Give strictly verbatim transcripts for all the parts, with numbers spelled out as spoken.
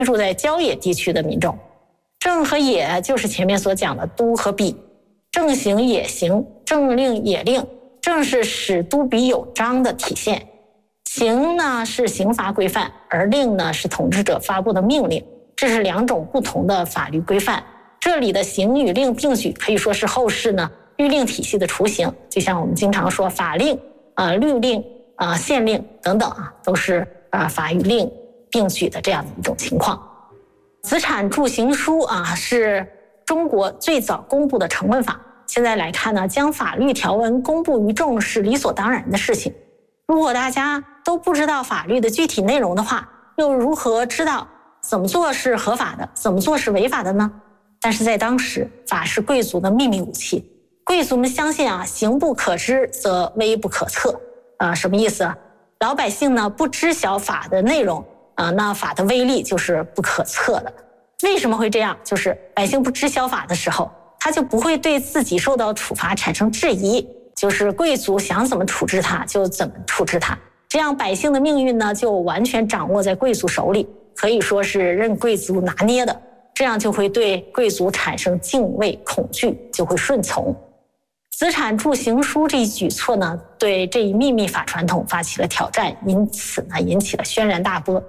居住在郊野地区的民众。正和野就是前面所讲的都和比，正行野行，政令野令，正是使都比有章的体现。刑呢是刑罚规范，而令呢是统治者发布的命令，这是两种不同的法律规范。这里的刑与令并举，可以说是后世呢律令体系的雏形。就像我们经常说法令、呃律令、啊、呃、县令等等啊，都是啊、呃、法与令并举的这样的一种情况。子产著行书啊，是中国最早公布的成文法。现在来看呢，将法律条文公布于众是理所当然的事情。如果大家都不知道法律的具体内容的话，又如何知道怎么做是合法的，怎么做是违法的呢？但是在当时，法是贵族的秘密武器。贵族们相信啊，刑不可知则威不可测。啊，什么意思啊？老百姓呢不知晓法的内容啊，那法的威力就是不可测的。为什么会这样？就是百姓不知晓法的时候，他就不会对自己受到处罚产生质疑，就是贵族想怎么处置他就怎么处置他。这样百姓的命运呢，就完全掌握在贵族手里，可以说是任贵族拿捏的。这样就会对贵族产生敬畏、恐惧，就会顺从。子产著行书这一举措呢，对这一秘密法传统发起了挑战，因此呢，引起了轩然大波。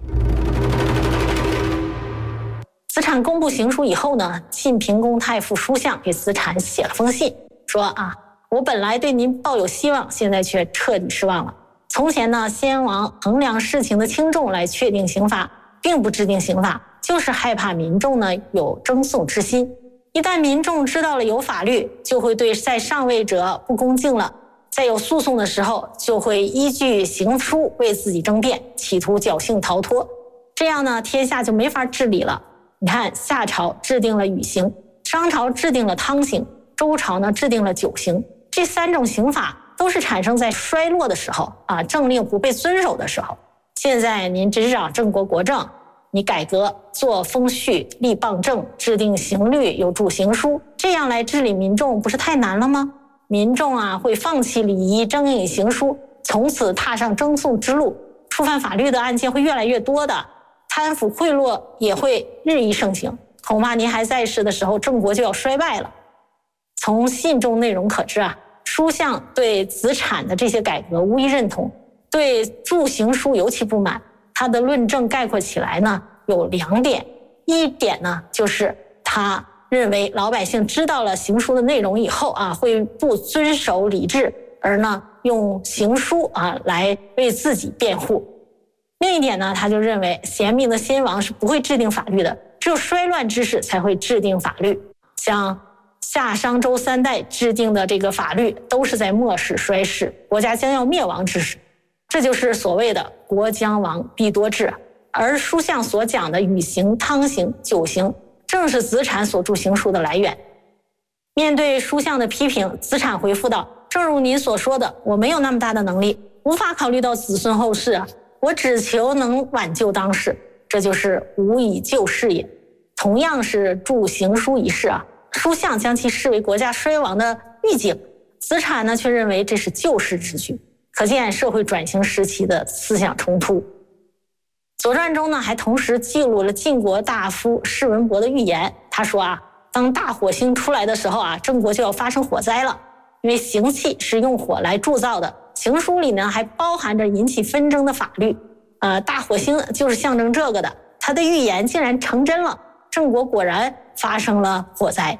子产公布行书以后呢，晋平公太傅叔向给子产写了封信，说啊，我本来对您抱有希望，现在却彻底失望了。从前呢，先王衡量事情的轻重来确定刑罚，并不制定刑法，就是害怕民众呢有争讼之心。一旦民众知道了有法律，就会对在上位者不恭敬了，在有诉讼的时候，就会依据行书为自己争辩，企图侥幸逃脱。这样呢，天下就没法治理了。你看，夏朝制定了禹刑，商朝制定了汤刑，周朝呢制定了九刑。这三种刑法都是产生在衰落的时候啊，政令不被遵守的时候。现在您执掌郑国国政，你改革做封序、立邦政、制定刑律、有著行书，这样来治理民众不是太难了吗？民众啊会放弃礼仪，争议行书，从此踏上争讼之路，触犯法律的案件会越来越多的，贪腐贿赂也会日益盛行，恐怕您还在世的时候，郑国就要衰败了。从信中内容可知啊，叔向对子产的这些改革无一认同，对著行书尤其不满。他的论证概括起来呢有两点，一点呢就是他认为老百姓知道了行书的内容以后啊，会不遵守礼制，而呢用行书啊来为自己辩护。另一点呢，他就认为贤明的先王是不会制定法律的，只有衰乱之时才会制定法律。像夏商周三代制定的这个法律，都是在末世衰世，国家将要灭亡之时。这就是所谓的国将亡必多治。而书向所讲的禹刑、汤刑、九刑，正是子产所著行书的来源。面对书向的批评，子产回复道，正如您所说的，我没有那么大的能力，无法考虑到子孙后事啊，我只求能挽救当世，这就是无以救世也。同样是著行书一事啊，书向将其视为国家衰亡的预警，子产呢却认为这是救世之举，可见社会转型时期的思想冲突。左传中呢还同时记录了晋国大夫士文伯的预言，他说啊，当大火星出来的时候啊，郑国就要发生火灾了，因为刑器是用火来铸造的，行书里呢还包含着引起纷争的法律，呃，大火星就是象征这个的，他的预言竟然成真了，郑国果然发生了火灾。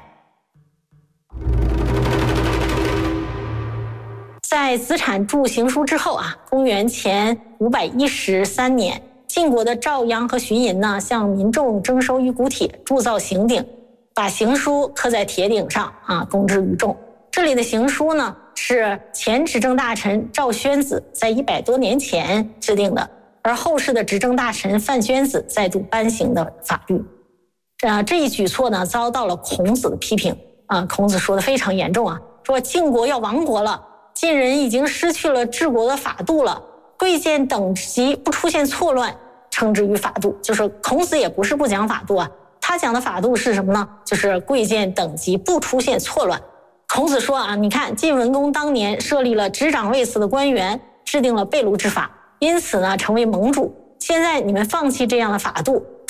在子产著行书之后啊，公元前五百一十三年，晋国的赵鞅和荀寅呢，向民众征收鱼骨铁，铸造刑鼎，把行书刻在铁鼎上啊，公之于众。这里的行书呢，是前执政大臣赵宣子在一百多年前制定的，而后世的执政大臣范宣子再度颁行的法律。这这一举措呢，遭到了孔子的批评啊。孔子说的非常严重啊，说晋国要亡国了，晋人已经失去了治国的法度了，贵贱等级不出现错乱，称之于法度。就是孔子也不是不讲法度啊，他讲的法度是什么呢？就是贵贱等级不出现错乱。孔子说啊，你看晋文公当年设立了执掌位次的官员，制定了被掳之法，因此呢成为盟主。现在你们放弃这样的法度，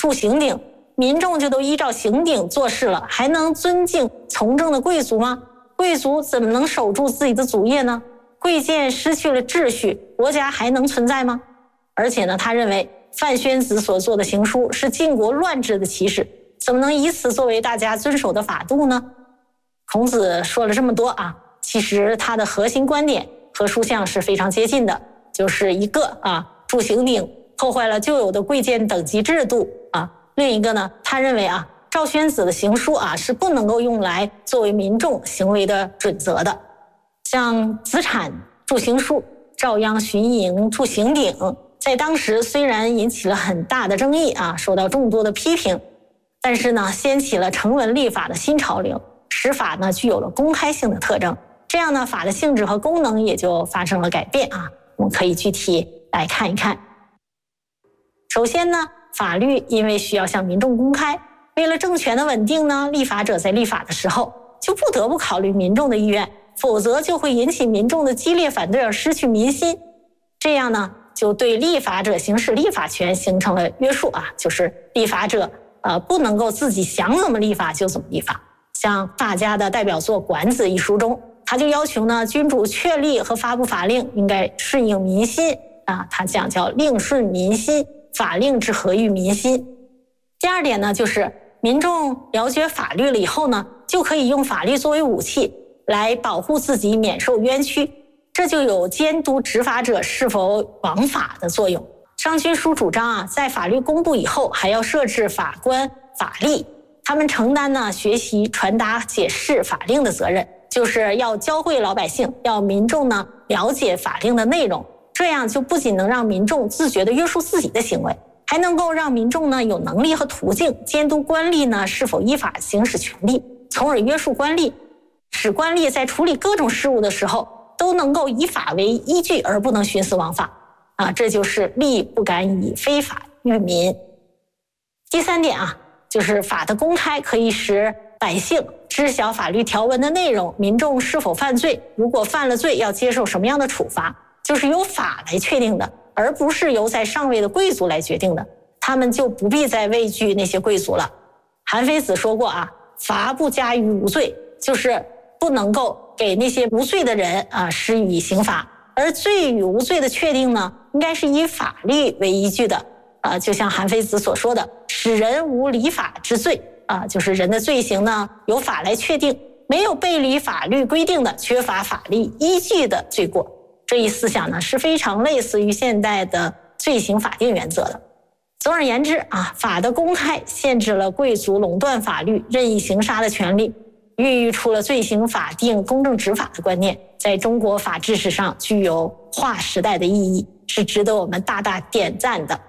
铸刑鼎，民众就都依照刑鼎做事了，还能尊敬从政的贵族吗？贵族怎么能守住自己的祖业呢？贵贱失去了秩序，国家还能存在吗？而且呢，他认为范宣子所做的行书是晋国乱治的起始，怎么能以此作为大家遵守的法度呢？孔子说了这么多啊，其实他的核心观点和书相是非常接近的，就是一个啊，铸刑鼎破坏了旧有的贵贱等级制度啊，另一个呢，他认为啊，赵宣子的行书啊是不能够用来作为民众行为的准则的。像子产铸刑书，赵鞅巡营铸刑鼎，在当时虽然引起了很大的争议啊，受到众多的批评，但是呢，掀起了成文立法的新潮流，使法呢具有了公开性的特征。这样呢，法的性质和功能也就发生了改变啊。我们可以具体来看一看。首先呢，法律因为需要向民众公开，为了政权的稳定呢，立法者在立法的时候就不得不考虑民众的意愿，否则就会引起民众的激烈反对而失去民心。这样呢，就对立法者行使立法权形成了约束啊，就是立法者呃不能够自己想怎么立法就怎么立法。像法家的代表作《管子》一书中，他就要求呢，君主确立和发布法令应该顺应民心啊，他讲叫令顺民心，法令之合于民心。第二点呢，就是民众了解法律了以后呢，就可以用法律作为武器来保护自己免受冤屈，这就有监督执法者是否枉法的作用。商君书主张啊，在法律公布以后还要设置法官法吏，他们承担呢学习传达解释法令的责任，就是要教会老百姓，要民众呢了解法令的内容，这样就不仅能让民众自觉地约束自己的行为，还能够让民众呢有能力和途径监督官吏呢是否依法行使权力，从而约束官吏，使官吏在处理各种事务的时候都能够以法为依据，而不能徇私枉法啊，这就是吏不敢以非法御民。第三点啊，就是法的公开可以使百姓知晓法律条文的内容，民众是否犯罪，如果犯了罪要接受什么样的处罚，就是由法来确定的，而不是由在上位的贵族来决定的，他们就不必再畏惧那些贵族了。韩非子说过啊，罚不加于无罪，就是不能够给那些无罪的人啊施以刑罚，而罪与无罪的确定呢，应该是以法律为依据的啊，就像韩非子所说的，使人无礼法之罪啊，就是人的罪行呢由法来确定，没有背离法律规定的、缺乏法律依据的罪过。这一思想呢是非常类似于现代的罪刑法定原则的。总而言之啊，法的公开限制了贵族垄断法律、任意行杀的权利，孕育出了罪刑法定、公正执法的观念，在中国法治史上具有划时代的意义，是值得我们大大点赞的。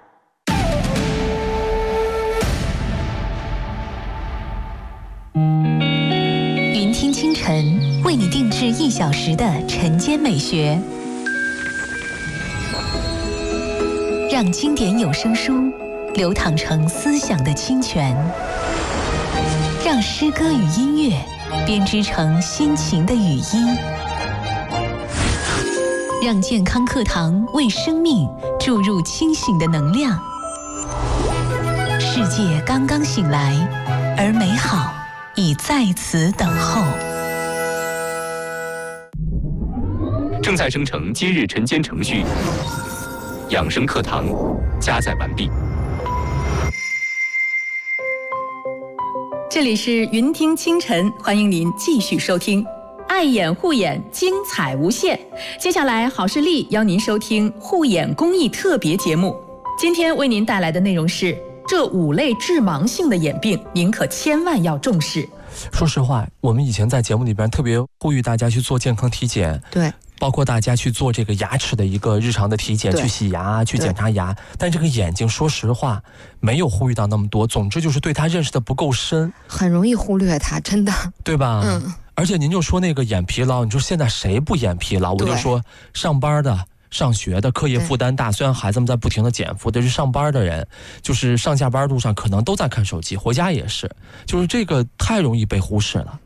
云听清晨为你定制一小时的晨间美学，让经典有声书流淌成思想的清泉，让诗歌与音乐编织成心情的语音，让健康课堂为生命注入清醒的能量。世界刚刚醒来，而美好已在此等候。 正在生成今日晨间程序，养生课堂加载完毕。 这里是云听清晨，欢迎您继续收听。爱眼护眼，精彩无限。接下来，好视力邀您收听护眼公益特别节目。今天为您带来的内容是：这五类致盲性的眼病，您可千万要重视。 说实话，我们以前在节目里边特别呼吁大家去做健康体检， 对， 包括大家去做这个牙齿的一个日常的体检，去洗牙，去检查牙。但这个眼睛，说实话，没有呼吁到那么多。总之就是对它认识的不够深， 很容易忽略它，真的， 对吧？ 嗯。 而且您就说那个眼疲劳，你说现在谁不眼疲劳？我就说上班的、上学的，课业负担大，虽然孩子们在不停的减负，但是上班的人，就是上下班路上可能都在看手机，回家也是，就是这个太容易被忽视了。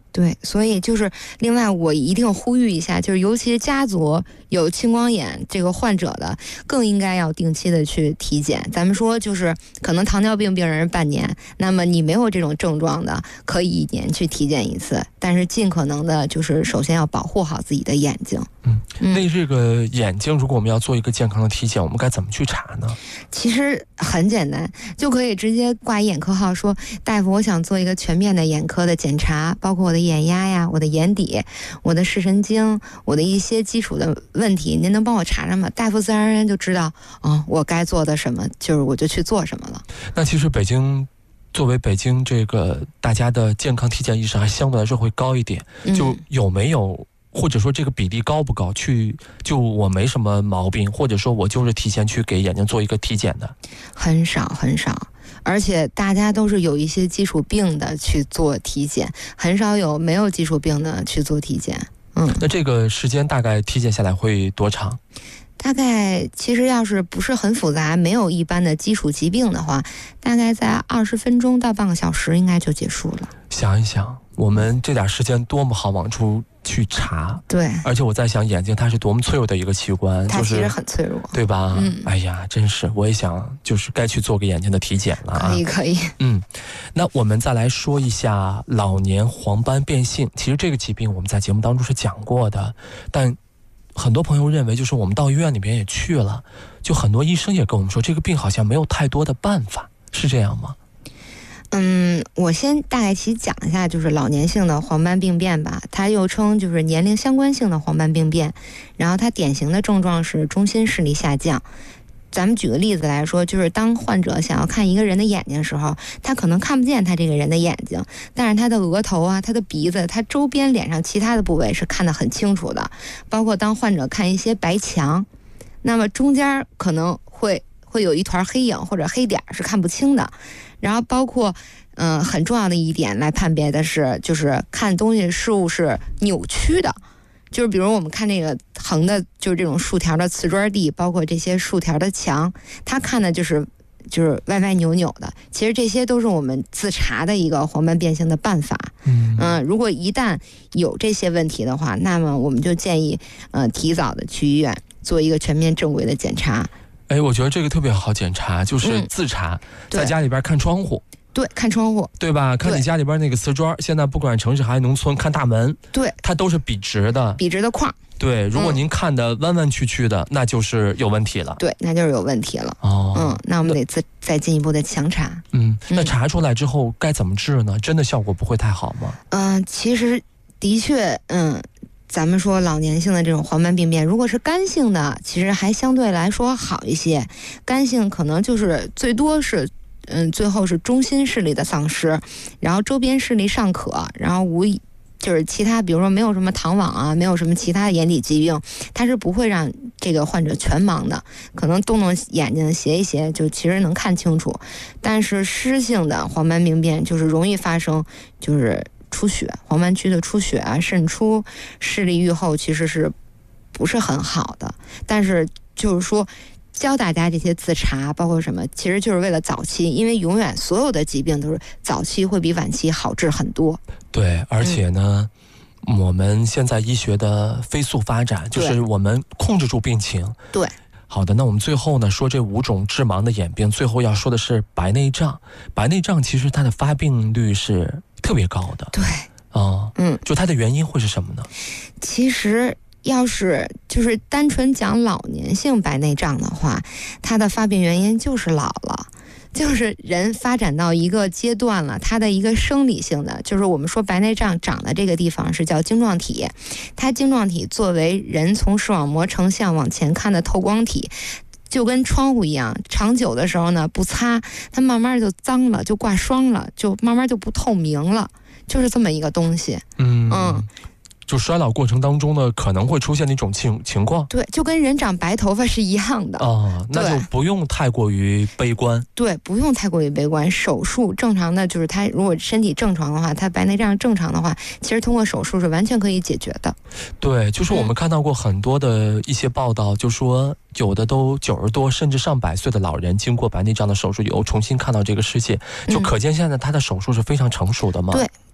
对，所以就是另外我一定呼吁一下，就是尤其是家族有青光眼这个患者的，更应该要定期的去体检。咱们说就是可能糖尿病病人半年，那么你没有这种症状的，可以一年去体检一次，但是尽可能的就是首先要保护好自己的眼睛。 嗯，那这个眼睛，如果我们要做一个健康的体检，我们该怎么去查呢？ 其实很简单，就可以直接挂一眼科号说，大夫，我想做一个全面的眼科的检查，包括我的眼压呀、我的眼底、我的视神经、我的一些基础的问题，您能帮我查查吗？大夫自然而然就知道，哦，我该做的什么，就是我就去做什么了。 那其实北京作为北京这个大家的健康体检意识还相对来说会高一点，就有没有？或者说这个比例高不高？去就我没什么毛病，或者说我就是提前去给眼睛做一个体检的， 很少很少，而且大家都是有一些基础病的去做体检，很少有没有基础病的去做体检。嗯， 那这个时间大概体检下来会多长？ 大概其实要是不是很复杂，没有一般的基础疾病的话，大概在二十分钟到半个小时应该就结束了。 想一想，我们这点时间多么好往出去查。 对， 而且我在想，眼睛它是多么脆弱的一个器官， 它其实很脆弱， 对吧？ 嗯， 哎呀，真是，我也想就是该去做个眼睛的体检了啊。 可以可以。 嗯，那我们再来说一下老年黄斑变性。其实这个疾病我们在节目当中是讲过的，但很多朋友认为，就是我们到医院里边也去了，就很多医生也跟我们说，这个病好像没有太多的办法，是这样吗？ 嗯，我先大概其讲一下，就是老年性的黄斑病变吧，它又称就是年龄相关性的黄斑病变，然后它典型的症状是中心视力下降。咱们举个例子来说，就是当患者想要看一个人的眼睛的时候，他可能看不见他这个人的眼睛，但是他的额头啊、他的鼻子、他周边脸上其他的部位是看得很清楚的。包括当患者看一些白墙，那么中间可能会会有一团黑影或者黑点是看不清的。然后包括嗯、呃、很重要的一点来判别的是，就是看东西事物是扭曲的。就是比如我们看这个横的，就是这种竖条的瓷砖地，包括这些竖条的墙，它看的就是就是歪歪扭扭的。其实这些都是我们自查的一个黄斑变性的办法。嗯、呃，如果一旦有这些问题的话，那么我们就建议呃提早的去医院做一个全面正规的检查。 哎，我觉得这个特别好检查，就是自查，嗯、在家里边看窗户。 对，看窗户， 对吧？看你家里边那个瓷砖，现在不管城市还是农村，看大门， 对， 它都是笔直的， 笔直的框。 对，如果您看的弯弯曲曲的，嗯、那就是有问题了。 对，那就是有问题了。 哦， 嗯，那我们得再再进一步的强查。 嗯，那查出来之后该怎么治呢？真的效果不会太好吗？ 嗯、呃，其实的确，嗯。咱们说老年性的这种黄斑病变，如果是干性的，其实还相对来说好一些。干性可能就是最多是，嗯，最后是中心视力的丧失，然后周边视力尚可，然后无就是其他，比如说没有什么糖网啊，没有什么其他的眼底疾病，它是不会让这个患者全盲的。可能动动眼睛斜一斜，就其实能看清楚。但是湿性的黄斑病变就是容易发生，就是出血，黄斑区的出血啊、渗出、视力愈后其实是不是很好的。但是就是说教大家这些自查包括什么，其实就是为了早期，因为永远所有的疾病都是早期会比晚期好治很多。 对，而且呢、嗯、我们现在医学的飞速发展，就是我们控制住病情。 对， 好的，那我们最后呢说这五种致盲的眼病，最后要说的是白内障。白内障其实它的发病率是特别高的。 对， 啊， 嗯， 就它的原因会是什么呢？ 其实要是就是单纯讲老年性白内障的话，它的发病原因就是老了。就是人发展到一个阶段了，它的一个生理性的，就是我们说白内障长的这个地方是叫晶状体，它晶状体作为人从视网膜成像往前看的透光体，就跟窗户一样，长久的时候呢不擦，它慢慢就脏了，就挂霜了，就慢慢就不透明了，就是这么一个东西。 嗯嗯。 就衰老过程当中呢，可能会出现的一种情情况。 对，就跟人长白头发是一样的。 哦，那就不用太过于悲观。 对，不用太过于悲观。手术正常的就是他如果身体正常的话，他白内障正常的话，其实通过手术是完全可以解决的。 对，就是我们看到过很多的一些报道，就说有的都九十多甚至上百岁的老人，经过白内障的手术以后，重新看到这个世界，就可见现在他的手术是非常成熟的嘛。 对。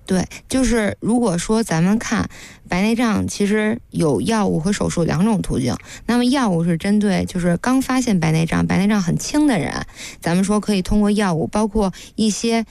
对，就是如果说咱们看白内障，其实有药物和手术两种途径。那么药物是针对就是刚发现白内障、白内障很轻的人，咱们说可以通过药物，包括一些